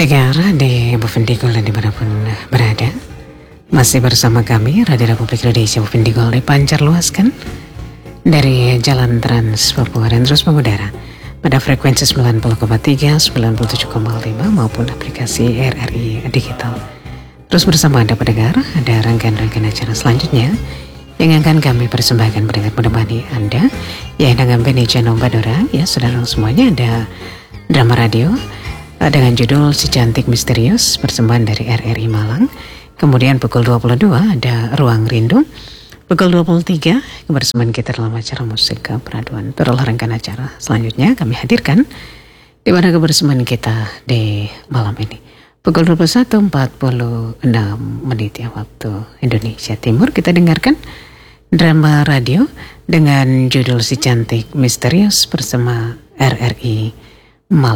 Pendengar di Buvendigol dan dimanapun berada, masih bersama kami Radio Republik Indonesia Buvendigol dipancar luaskan dari Jalan Trans Papua dan terus mengudara pada frekuensi 90,3, 97,5 maupun aplikasi RRI Digital. Terus bersama Anda pendengar, ada rangkaian-rangkaian acara selanjutnya yang akan kami persembahkan pendengar menemani Anda, ya dengan Beni Channel Badora, ya saudara semuanya. Ada drama radio dengan judul Si Cantik Misterius persembahan dari RRI Malang. Kemudian pukul 22 ada Ruang Rindu. Pukul 23 kebersamaan kita dalam acara musik peraduan. Itulah rangkaian acara selanjutnya kami hadirkan di mana kebersamaan kita di malam ini. Pukul 21.46 ya waktu Indonesia Timur kita dengarkan drama radio dengan judul Si Cantik Misterius bersama RRI Malang.